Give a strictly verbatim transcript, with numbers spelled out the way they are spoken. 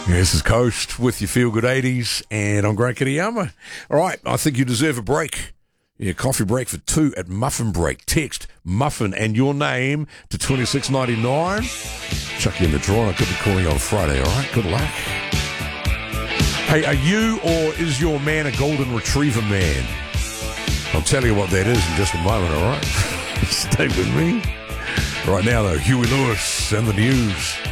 This is Coast with your Feel Good eighties, and I'm Grant Kitayama. All right, I think you deserve a break. Yeah, coffee break for two at Muffin Break. Text Muffin and your name to twenty-six ninety-nine. Chuck you in the draw, and I could be calling you on Friday, all right? Good luck. Hey, are you or is your man a golden retriever man? I'll tell you what that is in just a moment, all right? Stay with me. Right now, though, Huey Lewis and the news.